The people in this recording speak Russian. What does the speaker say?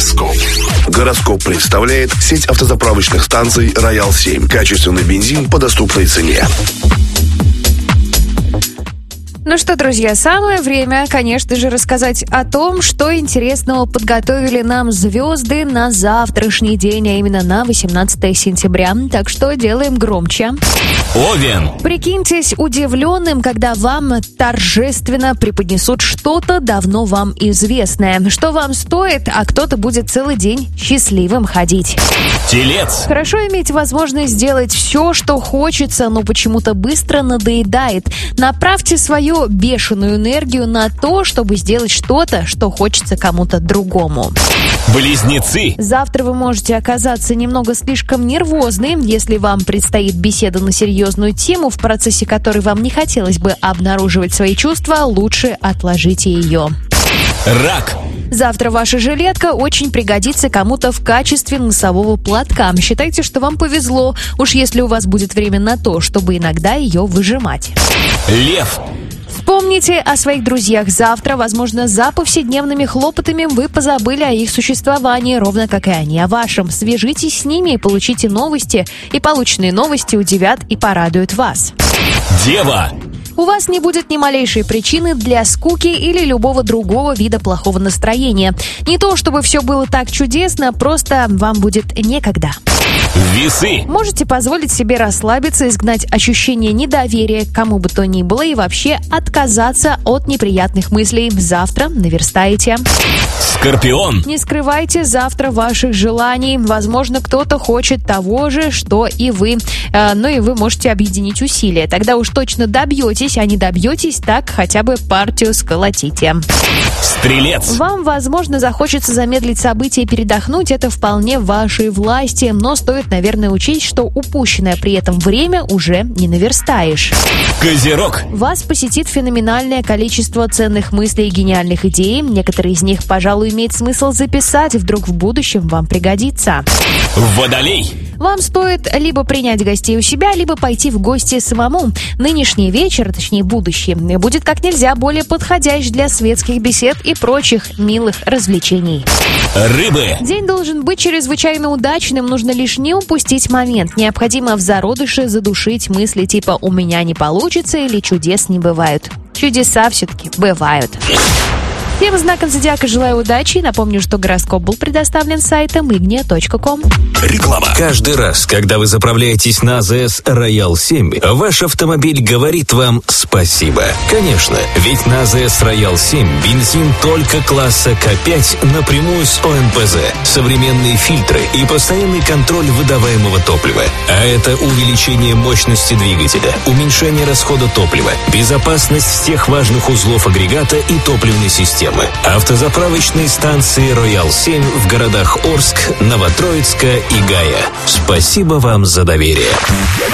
Гороскоп. Гороскоп представляет сеть автозаправочных станций «Роял-7». Качественный бензин по доступной цене. Ну что, друзья, самое время, конечно же, рассказать о том, что интересного подготовили нам звезды на завтрашний день, а именно на 18 сентября. Так что делаем громче. Овен. Прикиньтесь удивленным, когда вам торжественно преподнесут что-то давно вам известное. Что вам стоит, а кто-то будет целый день счастливым ходить. Телец. Хорошо иметь возможность сделать все, что хочется, но почему-то быстро надоедает. Направьте свою бешеную энергию на то, чтобы сделать что-то, что хочется кому-то другому. Близнецы. Завтра вы можете оказаться немного слишком нервозны, если вам предстоит беседа на серьезную тему, в процессе которой вам не хотелось бы обнаруживать свои чувства, лучше отложите ее. Рак. Завтра ваша жилетка очень пригодится кому-то в качестве носового платка. Считайте, что вам повезло, уж если у вас будет время на то, чтобы иногда ее выжимать. Лев. Вспомните о своих друзьях. Завтра, возможно, за повседневными хлопотами вы позабыли о их существовании, ровно как и они о вашем. Свяжитесь с ними и получите новости. И полученные новости удивят и порадуют вас. Дева. У вас не будет ни малейшей причины для скуки или любого другого вида плохого настроения. Не то, чтобы все было так чудесно, просто вам будет некогда. Весы. Можете позволить себе расслабиться, изгнать ощущение недоверия к кому бы то ни было и вообще отказаться от неприятных мыслей. Завтра наверстаете. Скорпион. Не скрывайте завтра ваших желаний. Возможно, кто-то хочет того же, что и вы. Но и вы можете объединить усилия. Тогда уж точно добьетесь, а не добьетесь, так хотя бы партию сколотите. Стрелец. Вам, возможно, захочется замедлить события и передохнуть. Это вполне в вашей власти. Но стоит, наверное, учесть, что упущенное при этом время уже не наверстаешь. Козерог. Вас посетит феноменальное количество ценных мыслей и гениальных идей. Некоторые из них, пожалуй, имеет смысл записать. Вдруг в будущем вам пригодится. Водолей. Вам стоит либо принять гостей у себя, либо пойти в гости самому. Нынешний вечер, точнее будущий, будет как нельзя более подходящ для светских бесед и прочих милых развлечений. Рыбы. День должен быть чрезвычайно удачным, нужно лишь не упустить момент. Необходимо в зародыше задушить мысли типа «у меня не получится» или «чудес не бывают». Чудеса все-таки бывают. Всем знаком зодиака желаю удачи. Напомню, что гороскоп был предоставлен сайтом ignia.com. Реклама. Каждый раз, когда вы заправляетесь на АЗС «Роял-7», ваш автомобиль говорит вам спасибо. Конечно, ведь на АЗС «Роял-7» бензин только класса К5 напрямую с ОМПЗ, современные фильтры и постоянный контроль выдаваемого топлива. А это увеличение мощности двигателя, уменьшение расхода топлива, безопасность всех важных узлов агрегата и топливной системы. Автозаправочные станции «Роял-7» в городах Орск, Новотроицка и Гая. Спасибо вам за доверие.